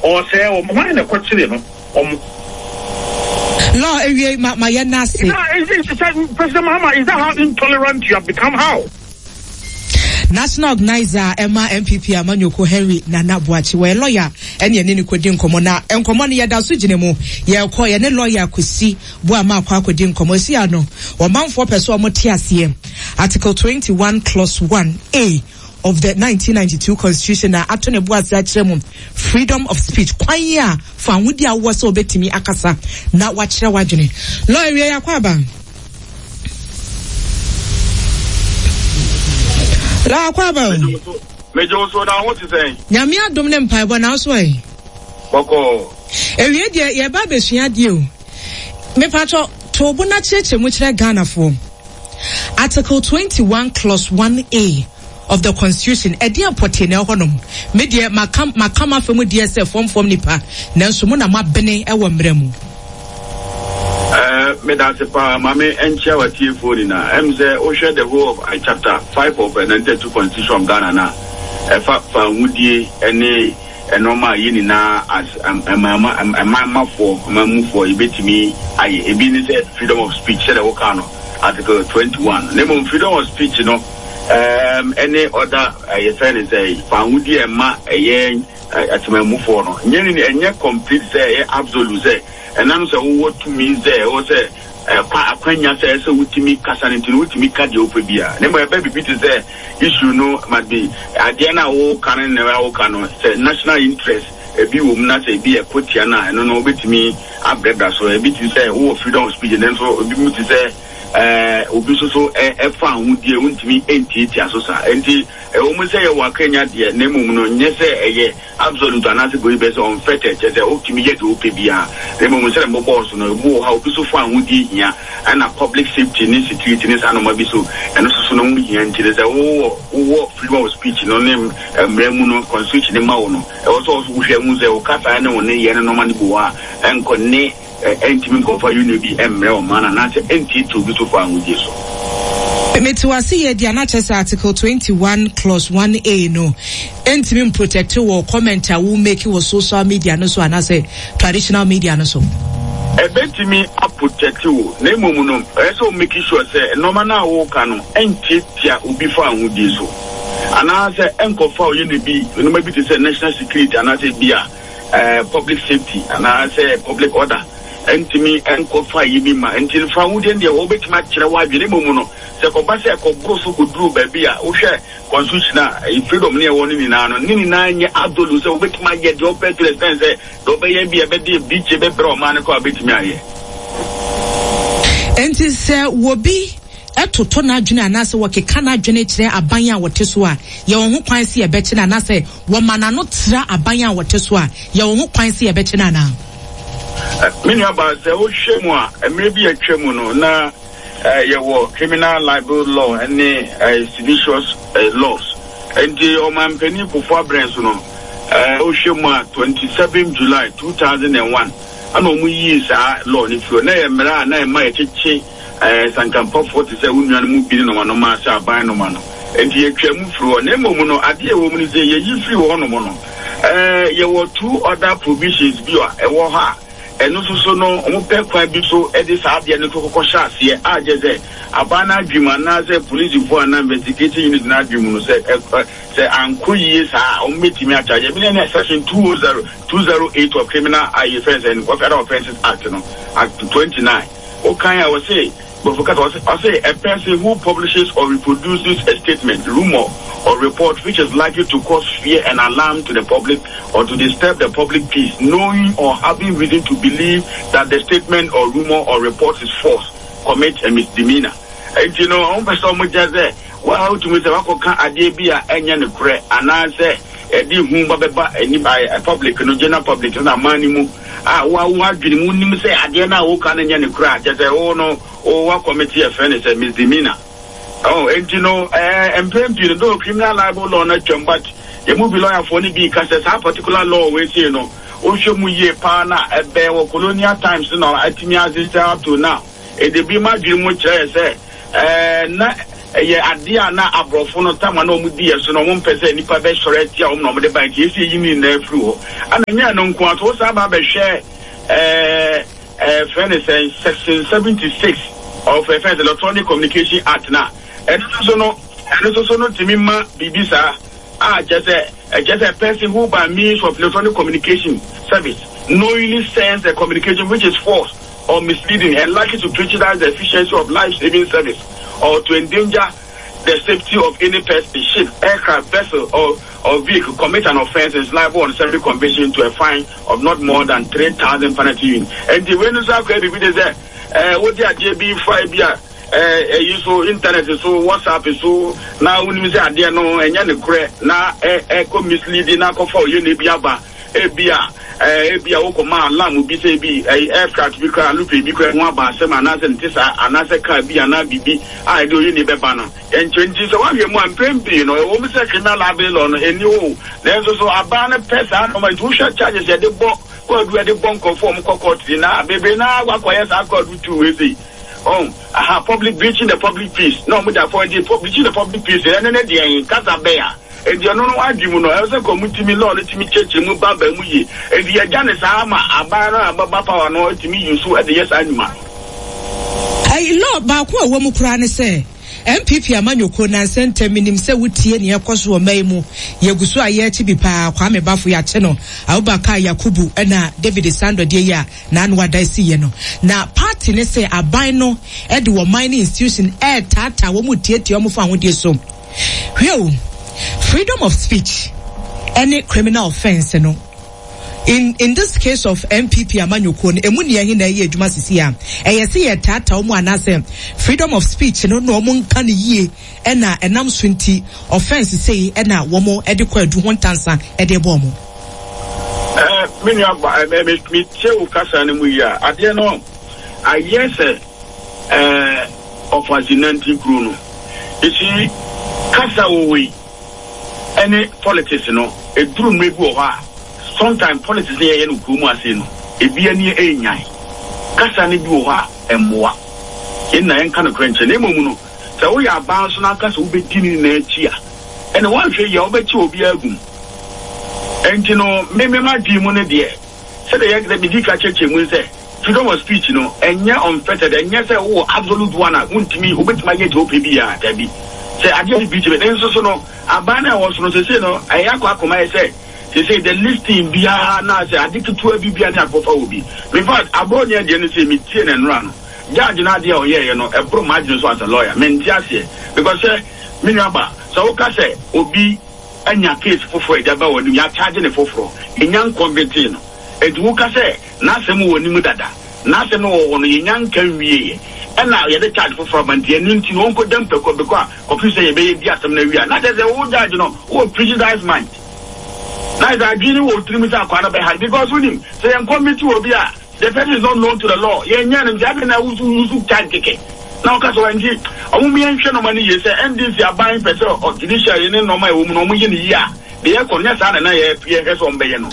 or say or mine a question law area my nasi. President Mama, is that how intolerant you have become? How? National organizer Emma MPP Amanyoko Henry Nana Boachi we lawyer ene ne kodi nkomo na nkomo ne yeda so ginemu ye ko ye ne lawyer Kwesi Boama kwa kodi nkomo si ano o manfo peso o mote ase Article 21 clause 1A of the 1992 Constitution na atone boase akiremu freedom of speech kwan ya fa wudi awo so obetimi akasa na wachira wadwene lawyer ya kwaba La kwaba Mejo so na what you say Nyame adom ne mpaebo na so ai Boko Ewie de ye ba besua de o Me pacho to bo na cheche mu kire Ghana fo Article 21 clause 1A of the Constitution edi apote na honom me de makama femu de se form nipa nanso mu na mabene e wo mremu me da se pa mame enchia watie phone na say o share the whole of chapter 5 of the 92 Constitution of Ghana na fa wudie ene enoma yini na as mama for mamu for ibetimi aye ebi ni say freedom of speech share the whole article 21 name freedom of speech no any other friend say fa wudie ma atemamu for no nyeni enye complete say absolute say and I'm saying what to me there or say akwanya say so wutimi kasa ntinu wutimi ka de opebia na my baby bit is there issue no must be adiana wo kan na wo kan say national interest ebi wo na say bi ekotia na no no betimi abreda so ebi ti say wo freedom of speech and so ebi mu ti say obi so fa ahudie wuntimi enti asosa enti o mu say wa Kenya de na mum no nye say eye absolute anase go be so unfettered say o kimi ye do pebia na mum say mo boss no bu ha obi so fa ahudie hia na public safety ni security ni sanoma bi so eno so no mu hia enti say wo freedom of speech no name mremu no constitution ni ma wo no e wo so wo hwe mu say o kasa na wo ne ye no man bo wa enko ne entimin kofa uni bi emre o mana na te enti to bi to fa ahudie so Metuasi ye di anachesa article 21 clause 1A no entimin protect wo commenter who make wo social media no so anase traditional media no so ebetimi protect wo na emom no so make sure say no mana wo ka no enti tia obi fa ahudie so anase enkofa uni bi no maybe to say national security anase bia public safety anase public order entimi enkofa yibi ma entil fa wudi ndi obetima kire wadwene momu no se ko ba se ko broso ko dru ba bia wo hwe constitution a freedom ne woni ni na no ni na anye abdulu se obetima ye de opet president se do be ye bia be de biche be bro ma ne ko obetimi aye enti se wobi etoto na adwene anase wokeka na adwene kire aban a wote so a ye wo ho kwan se ye beche na anase wo manano tra aban a wote so a ye wo ho kwan se ye beche na na many about the ocean one, and maybe a tremono na your criminal libel law and seditious laws. And the Oman Penny for Branson, Ocean 27 July 2001. I know we use law if you're near Mera, my chichi, Sankampo 47 moving on no master by no man. And the Tremu through a Nemono, a dear woman say, you free one mono. There were two other provisions, a war. And also no omo kwa bi so e dey saabia ne kokoko hyaase a je abana adwuma na say police for na investigating unit na adwuma no say ankoyie sa omo betimi achaje bi na section 208 of criminal offense and federal offences act no act 29 okay I was say but I say a person who publishes or reproduces a statement, rumor, or report which is likely to cause fear and alarm to the public or to disturb the public peace, knowing or having reason to believe that the statement or rumor or report is false, commit a misdemeanor. And you know, I'm person just there. Well, to me, the Wako Adebia Enya Nukre, and I say, Edi Humbaba, any by a public, no general public, and a manimu. What did you say? Adiana Okana Nukra, just say, oh no. Or what committee offense a misdemeanor. Oh, and you know, and you know, criminal libel law not but the movie lawyer for any because there's a particular law which you know, Oshomuye Pana, a bear or colonial times, you know, Atimia up to now. It be my dream which I say, idea na abrofo no tama na omudi yeso no mo mpese nipa be sore tia om no mo de ba ki esi yimi na afru ho ana nya no nko ato sa ba be hwe friend say section 76 of Federal Electronic Communication Act na so no timima bibisa just a person who by means of electronic communication service knowingly sends a communication which is false or misleading and likely to prejudice the efficiency of life-saving service or to endanger the safety of any person, ship, aircraft, vessel, or vehicle commit an offense is liable on Assembly Convention to a fine of not more than 3,000 penalty. And the winners are going to be there. What they are JB5 you so internet so WhatsApp so now when you say idea no enya ne kure na ko misleading na ko for you ne biaba ebia wo ko ma lam bi say bi aircraft bi kra lupe bi kra ho aba se ma na se ntisa anase ka bi ana bibi I do you ne be ba no en 20 so wan ye mo ampempi no wo mi se criminal liability no eni o then so aba na person no ma do charges ye de bo ko do de bon conform ko court na bebe na wa ko yes accord to we say public breaching the public peace. No, we are for breaching the public peace. And then the Casabea. And you know what you know, I was a community law, let me church and move back and we. And the Janice Ama, Abara, Baba, no, to me, you so at the yes animal. I love Bakwa, woman crying say. MPP Amanyoko na sente minim se wutie ne yakoso maimu yeguso aye chibi pa Kwame Bafu ya cheno Abubakar Yakubu na David Sando de ya na anwa daisi ye no na party ne se aban no e de wo mining institution tata wo mu tietie omo fa hodie so hweo freedom of speech any criminal offense no in this case of MPP Amanyoko emu ne yahi na ye adwuma sisi a eyese ye tata omo anase freedom of speech no omo nka ne yie na enam so nti offense say na wo mo e de kwadu ho ntansa e de bo mo mini aba me tiewu kasa ne mu ya ade no ayese of azinanti group no isi kasa wo we any politics no e duru mebu o ha sometimes politics here no kumu ase no ebi ani enyan kasa ne bi wo ha emmoa enna enka no krenche na emomu no se wo ya ban so na kasa wo betini na achi a ene wan hwe ya wo beti obi agum enti no me di mu ne de se de yek de bi ka cheche mu se freedom of speech no enye unfettered enye se wo absolute one a untimi obetima ye de ope bi ya dabi se ade bi be den so no abana wo so no se no ayakwa akoma se they say the listing bia na say addicted to bia na akofa obi in fact abonya de no say me tie na nra no judge na de o ye no e bro margin so as a lawyer me ntia say because say me naba so ka say obi anya case foforo e ba woni ya charge ne foforo enyan convict no e du ka say na asem woni mu dada na asem wo no enyan kan wiye and now you the charge for from and the ninty no go dem pe ko because officer ye be di asem na wiya na dey say wo judge no wo prejudice mind. Now that Guinea will trim it out because with him, say I'm coming to Obia. The person is not known to the law. Yan and Japan who can't take it. Now, Casawanje, a woman no money, you say, and this are buying person or judiciary in no my woman or million a year. The air connection and I appear on Bayano.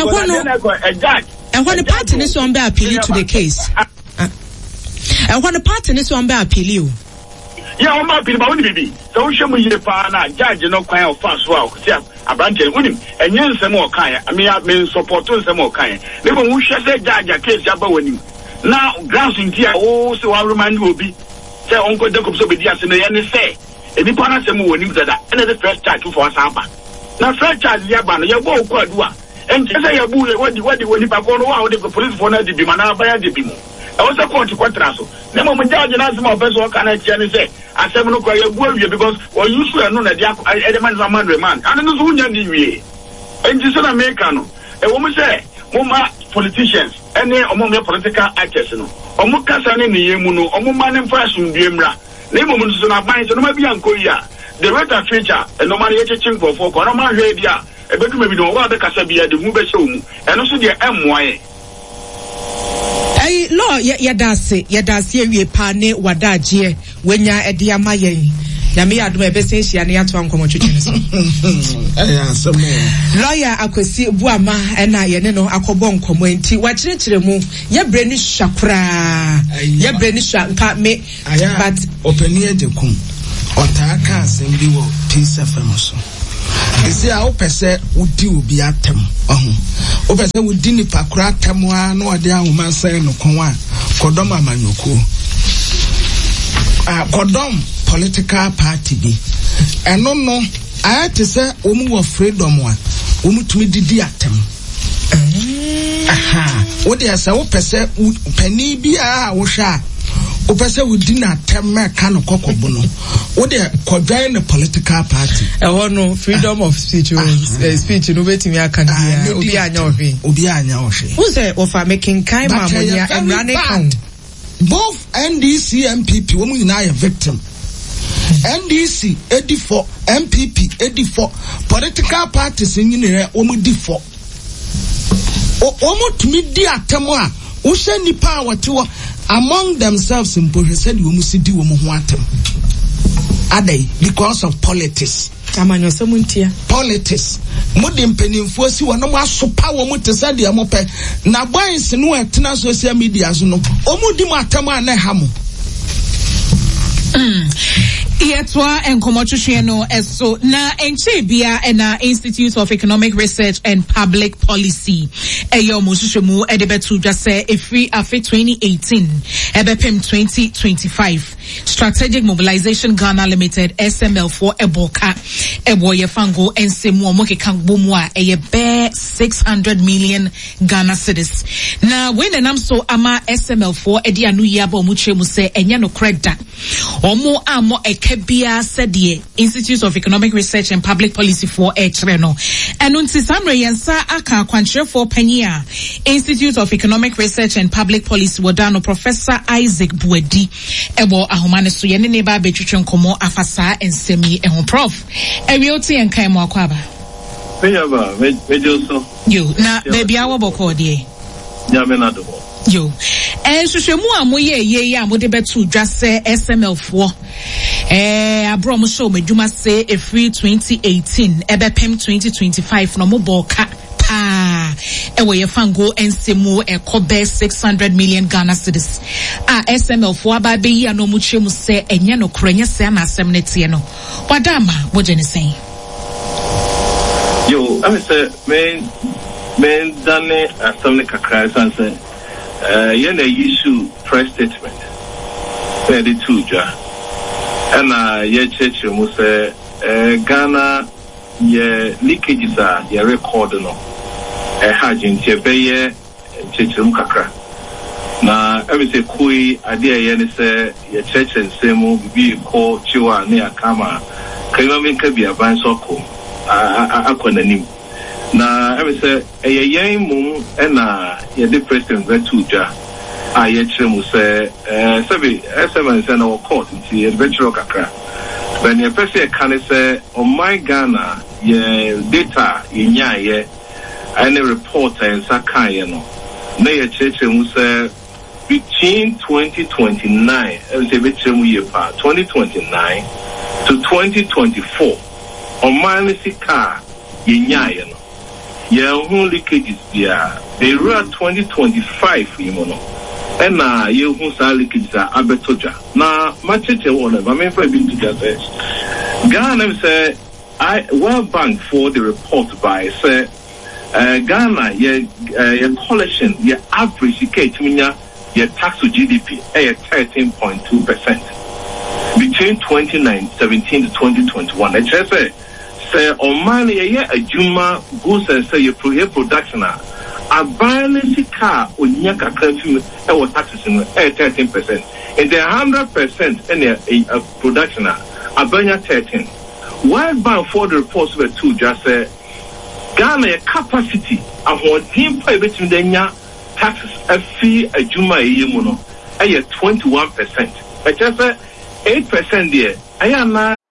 A judge. And when the party is on by appeal to the case. And when the party is on by appeal. Yeah, I'm happy about baby. So show me the partner, judge, no kind of fast walk. A branch with him, and yen some more kind. I mean, I've been supporting some more kind. Never who shall say judge a case about him. Now, grounds in here, oh, so I remind you will be. Say, Uncle Jacob, so be the answer, and say, and the partner some more news that another first charge for Samba. Now, first charge, Yaban, your boy, Quadua, and just say, what do you back on how the police for not to be managed by a debimo. I was a court to Quatraso. The moment judge and ask my best work can I say, I said, no, I will because or you should know that the man is a man, and I know who you and this is an American. A woman say, Moma politicians, any among your political actors, no, or Mukasani Yemuno, or Muman and Fashion Dimra, name women so not mine, so no maybe Uncle Ya. The red feature, and no money for Coroma Radio, a better maybe no other Casabia, the Mubesum, and also the MY. Hey, law, yadasi, we pane wadaji, when ya ediama ye. Yami adme bese ya ni atu ankomo chuchiniso. Lawyer akwesi buama ena ye no akobo nkomo enti wachirechire mu ye breni shakura ye breni shanka me but openie de kum Otaka Simbi will peace FM so. Isi a opese udi ubi atem. Opese udi ni pakura atemwa no ade ahoma sai no konwa kodom amanyoko. Kodom political party bi. Eno no ayate se omu wo freedom wa omu tumi didi atem. What they say, opese penny bi a wo hwa. Opese wudi na atem ma ka no kokobono. What they join the political party. No freedom of speech. Speech no betimi aka dia. Obi anya ohwe. Who say ofa making kind mamonia and running count. Both NDC MPP womu nyina a victim. NDC 84 MPP 84 political parties nyina womu D4. Omo tumi di atemo a wo hye nipa a wote among themselves in Bohre said womu si di womu ho atem. Adai because of politics. Amanyo semuntia. Politics. Mudi mpenimfo si wono mo asopa wo mo te said ya mo pe na boys no etena social media so no omu di mo atem a na ha mo. Yetwa enkomochuhwe no eso na enchebia na Institute of Economic Research and Public Policy eyo mosuhwemu edebetu dwase efri afi 2018 ebepem 2025 Strategic Mobilization Ghana Limited SML4 eboka eboye fango ensemu omokeka gbomu a eye be 600 million Ghana cedis na when enam so ama SML4 edi anu yaba omuchemu se enye no kreda omo amo ekebia sedie Institute of Economic Research and Public Policy for echreno enunti samre yensa aka kwanchre for panyia Institute of Economic Research and Public Policy wadano Professor Isaac Buedi ebo ahomane so yene ne ba betwetwe nkomo afasa ensemi ehon prof ewioti enkan mo akwaba Peyaba mejoso yo na baby awo boko die ya menado yo enhwehwemu amoye ye amode betu dwase SML4 abrom show meduma say every 2018 ebepem 2025 no mo boka pa ewe ye fango ensemu ekobe 600 million Ghana cedis SML4 aba be yi no mu chemu se enye no krenye se na asem no wadama wojeni sen yo I say men dane asem kakra sanse yene issue press statement said it too ja and ye church mu say Ghana ye leakages are ye record no hajin tebeye chechum kakra na say kui idea ye say ye church and semu bi ko chiwa ne akama kayo min ka bia ban soko akonanim na say yen mum na ye the president vetuja ye chemu say sabi SMS na o court nti vetro kakra when ye person can say on my Ghana ye data ye nya ye any report and Sakai no. Na ye cheche mu say between 2029 and say between year 2029 to 2024 on manisi car ye nya ye no. Ye hu leakages dia they were 2025 you know. And ye hu sa leakages abetoja. Na ma cheche wona ba me fa bi to say Ghana say World Bank for the report by say Ghana, your collection, your average, your tax to GDP, 13.2% between 2017 to 2021. I just say, on money, a Juma goods and say your production, a balance car, or Nyaka country, our taxes in 13%. And the 100% in a production, a Banya 13. World Bank for the reports were two, just say, Ghana capacity of what team pay between the taxes a fee a Juma yemuno, 21%. I just 8% there. I am now